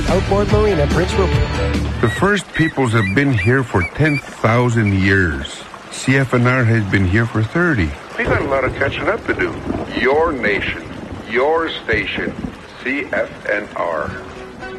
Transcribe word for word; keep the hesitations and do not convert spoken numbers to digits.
Resort Outboard Marina, Prince Rupert. The first peoples have been here for ten thousand years. C F N R has been here for thirty. We got a lot of catching up to do. Your nation, your station, C F N R.